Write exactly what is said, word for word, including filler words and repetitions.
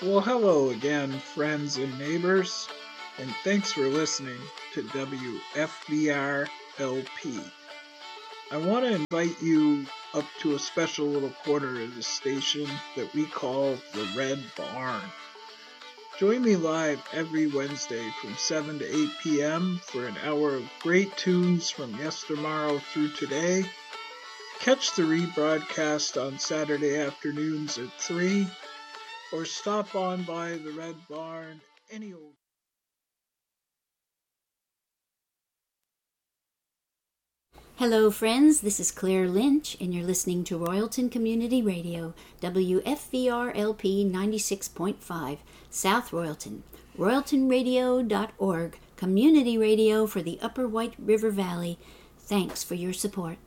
Well, hello again, friends and neighbors, and thanks for listening to W F V R L P. I want to invite you up to a special little corner of the station that we call the Red Barn. Join me live every Wednesday from seven to eight p.m. for an hour of great tunes from yestermorrow through today. Catch the rebroadcast on Saturday afternoons at three, or stop on by the Red Barn any old. Hello, friends. This is Claire Lynch, and you're listening to Royalton Community Radio, W F V R L P ninety-six point five, South Royalton, royalton radio dot org, community radio for the Upper White River Valley. Thanks for your support.